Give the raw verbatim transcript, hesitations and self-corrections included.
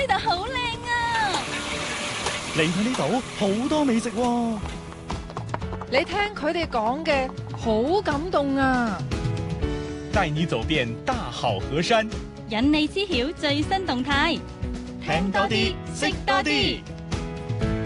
度好靚啊！ 嚟睇呢度好多美食喎。 你聽佢哋講嘅，好感動啊！ 帶你走遍大好河山， 引你知曉最新動態， 聽多啲，識多啲。